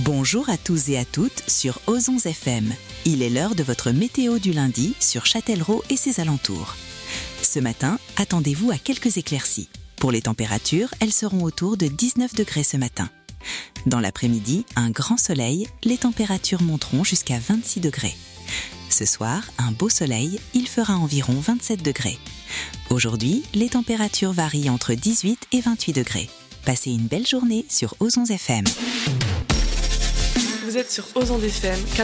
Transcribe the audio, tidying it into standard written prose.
Bonjour à tous et à toutes sur Ozons FM. Il est l'heure de votre météo du lundi sur Châtellerault et ses alentours. Ce matin, attendez-vous à quelques éclaircies. Pour les températures, elles seront autour de 19 degrés ce matin. Dans l'après-midi, un grand soleil, les températures monteront jusqu'à 26 degrés. Ce soir, un beau soleil, il fera environ 27 degrés. Aujourd'hui, les températures varient entre 18 et 28 degrés. Passez une belle journée sur Ozons FM. Vous êtes sur Ozons FM 90.